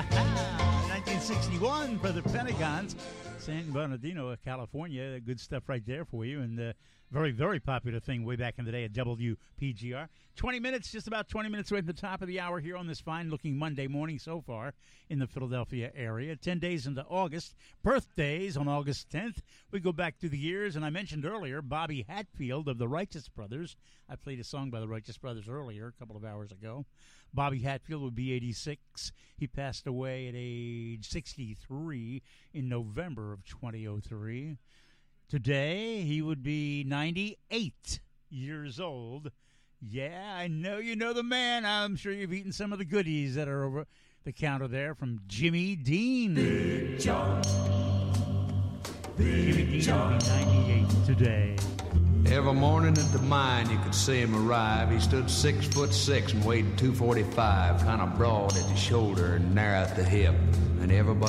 1961 for the Pentagons. San Bernardino, California. Good stuff right there for you. And very, very popular thing way back in the day at WPGR. 20 minutes, just about 20 minutes away from the top of the hour here on this fine-looking Monday morning so far in the Philadelphia area. 10 days into August. Birthdays on August 10th. We go back through the years, and I mentioned earlier Bobby Hatfield of the Righteous Brothers. I played a song by the Righteous Brothers earlier, a couple of hours ago. Bobby Hatfield would be 86. He passed away at age 63 in November of 2003. Today, he would be 98 years old. Yeah, I know you know the man. I'm sure you've eaten some of the goodies that are over the counter there from Jimmy Dean. Big John. Jimmy Dean will be 98 today. Every morning at the mine you could see him arrive. He stood 6'6" and weighed 245, kind of broad at the shoulder and narrow at the hip. And everybody